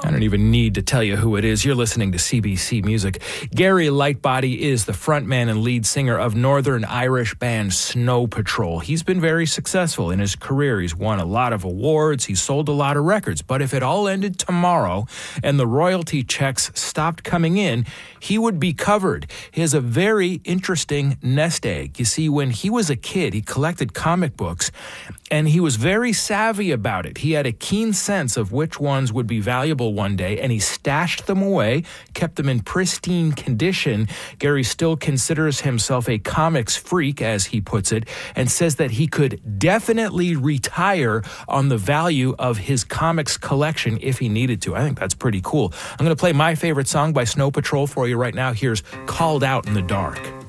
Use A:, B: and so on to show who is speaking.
A: I don't even need to tell you who it is. You're listening to CBC Music. Gary Lightbody is the frontman and lead singer of Northern Irish band Snow Patrol. He's been very successful in his career. He's won a lot of awards. He's sold a lot of records. But if it all ended tomorrow and the royalty checks stopped coming in, he would be covered. He has a very interesting nest egg. You see, when he was a kid, he collected comic books, and he was very savvy about it. He had a keen sense of which ones would be valuable one day, and he stashed them away, kept them in pristine condition. Gary still considers himself a comics freak, as he puts it, and says that he could definitely retire on the value of his comics collection if he needed to. I think that's pretty cool. I'm going to play my favorite song by Snow Patrol for you right now. Here's Called Out in the Dark.